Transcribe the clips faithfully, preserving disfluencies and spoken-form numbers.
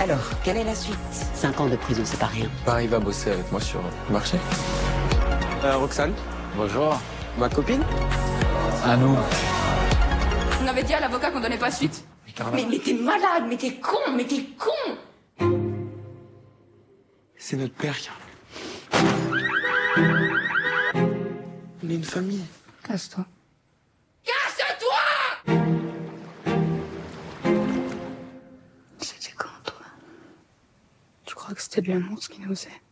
alors, quelle est la suite? Cinq ans de prison, c'est pas rien. Paris va bosser avec moi sur le marché. Euh, Roxane. Bonjour. Ma copine. À nous. On avait dit à l'avocat qu'on donnait pas suite. Mais, mais t'es malade, mais t'es con, mais t'es con. C'est notre père, Carla. On est une famille. Casse-toi. Casse-toi! C'était quand, toi? Tu crois que c'était de l'amour, ce qu'il nous faisait?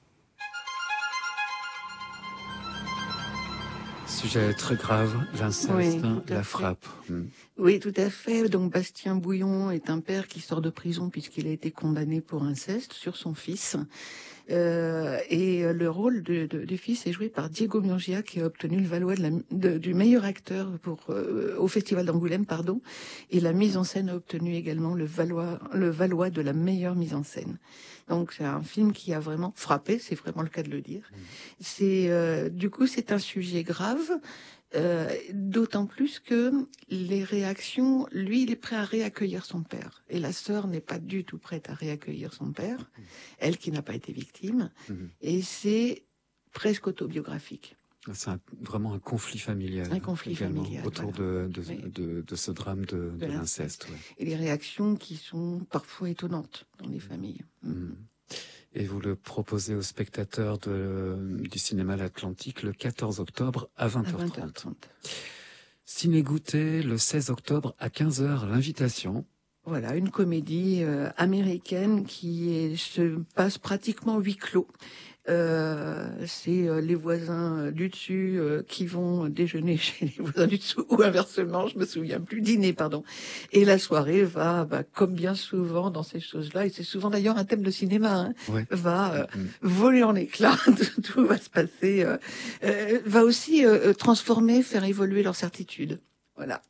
Sujet très grave, l'inceste, Oui, la fait. frappe. Hmm. Oui, tout à fait. Donc Bastien Bouillon est un père qui sort de prison puisqu'il a été condamné pour inceste sur son fils. Euh, et le rôle de, de, du fils est joué par Diego Murgia, qui a obtenu le Valois de la, de, du meilleur acteur pour, euh, au Festival d'Angoulême, pardon. Et la mise en scène a obtenu également le Valois, le Valois de la meilleure mise en scène. Donc c'est un film qui a vraiment frappé, c'est vraiment le cas de le dire. Mmh. C'est euh, du coup c'est un sujet grave. Euh, d'autant plus que les réactions, lui, il est prêt à réaccueillir son père. Et la sœur n'est pas du tout prête à réaccueillir son père, mmh. elle qui n'a pas été victime. Mmh. Et c'est presque autobiographique. C'est un, vraiment un conflit familial. Un conflit également, familial. Autour voilà. de, de, oui. de, de ce drame de, de, de l'inceste. Ouais. Et les réactions qui sont parfois étonnantes dans les familles. Mmh. Et vous le proposez aux spectateurs de, du cinéma L'Atlantique le quatorze octobre à vingt heures trente. Ciné Goûter le seize octobre à quinze heures, l'invitation. Voilà, une comédie euh, américaine qui est, se passe pratiquement huis clos. Euh, c'est euh, les voisins euh, du dessus euh, qui vont déjeuner chez les voisins du dessous, ou inversement, je me souviens plus, dîner, pardon. Et la soirée va, bah, comme bien souvent dans ces choses-là, et c'est souvent d'ailleurs un thème de cinéma, hein, ouais. va euh, mmh. voler en éclats, tout va se passer, euh, euh, va aussi euh, transformer, faire évoluer leur certitude. Voilà.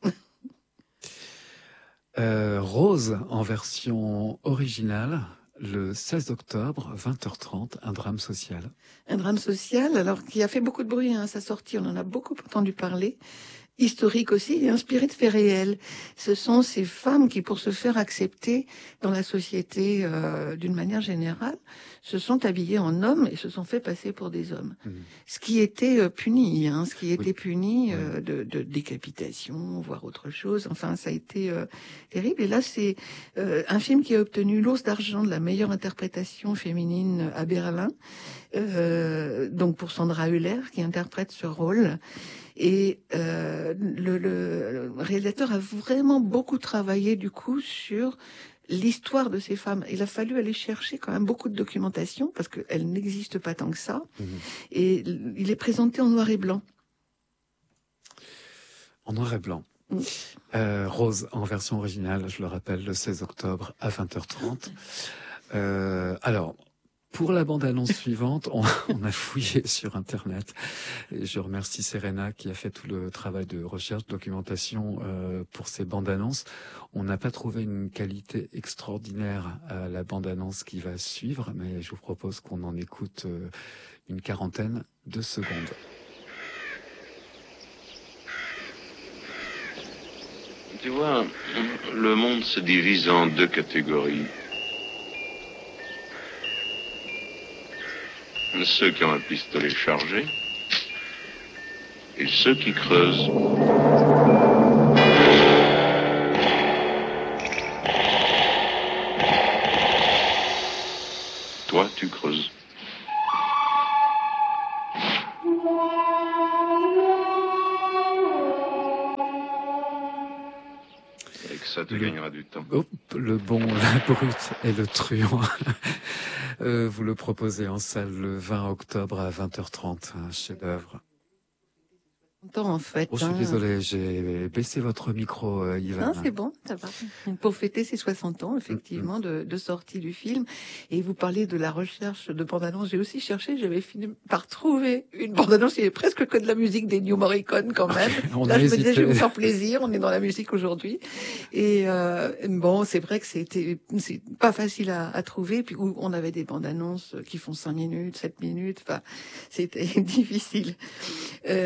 Euh, Rose en version originale. Le seize octobre, vingt heures trente, un drame social. Un drame social, alors qui a fait beaucoup de bruit hein, à sa sortie, on en a beaucoup entendu parler. Historique aussi, et inspiré de faits réels. Ce sont ces femmes qui, pour se faire accepter dans la société euh, d'une manière générale, se sont habillées en hommes et se sont fait passer pour des hommes. Mmh. Ce qui était euh, puni, hein, ce qui était oui. puni euh, oui. de, de décapitation, voire autre chose. Enfin, ça a été euh, terrible. Et là, c'est euh, un film qui a obtenu l'Ours d'argent de la meilleure interprétation féminine à Berlin. Euh, donc pour Sandra Hüller, qui interprète ce rôle. Et euh, le, le réalisateur a vraiment beaucoup travaillé du coup sur l'histoire de ces femmes. Il a fallu aller chercher quand même beaucoup de documentation parce qu'elle n'existe pas tant que ça. Mmh. Et il est présenté en noir et blanc. En noir et blanc. Mmh. Euh, Rose en version originale, je le rappelle, le seize octobre à vingt heures trente. Euh, alors. Pour la bande-annonce suivante, on, on a fouillé sur Internet. Et je remercie Serena qui a fait tout le travail de recherche, de documentation euh, pour ces bandes-annonces. On n'a pas trouvé une qualité extraordinaire à la bande-annonce qui va suivre, mais je vous propose qu'on en écoute euh, une quarantaine de secondes. Tu vois, le monde se divise en deux catégories. Ceux qui ont un pistolet chargé et ceux qui creusent. Toi, tu creuses. Et que ça te le... gagnera du temps. Hop, le bon, la brute et le truand. Euh, vous le proposez en salle le vingt octobre à vingt heures trente, un chef-d'œuvre. En fait, oh, je suis hein. désolé, j'ai baissé votre micro, euh, Yvan. Non, c'est bon, ça va. Pour fêter ses soixante ans, effectivement, de, de sortie du film. Et vous parlez de la recherche de bande-annonce. J'ai aussi cherché, j'avais fini par trouver une bande-annonce. Il y avait presque que de la musique des New Morricone, quand même. Okay, on Là, je hésité. me disais, je vais me faire plaisir. On est dans la musique aujourd'hui. Et euh, bon, c'est vrai que c'était c'est pas facile à, à trouver. Puis où on avait des bandes-annonces qui font cinq minutes, sept minutes. Enfin, c'était difficile. Euh,